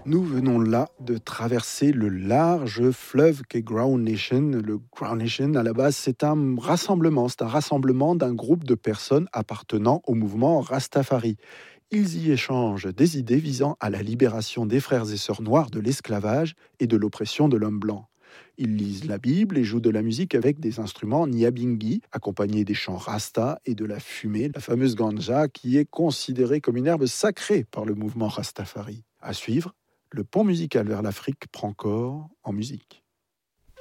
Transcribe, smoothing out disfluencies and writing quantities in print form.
Nous venons là de traverser le large fleuve qu'est Crown Nation. Le Crown Nation, à la base, c'est un rassemblement. C'est un rassemblement d'un groupe de personnes appartenant au mouvement Rastafari. Ils y échangent des idées visant à la libération des frères et sœurs noirs de l'esclavage et de l'oppression de l'homme blanc. Ils lisent la Bible et jouent de la musique avec des instruments nyabingi, accompagnés des chants rasta et de la fumée, la fameuse ganja, qui est considérée comme une herbe sacrée par le mouvement Rastafari. À suivre, le pont musical vers l'Afrique prend corps en musique.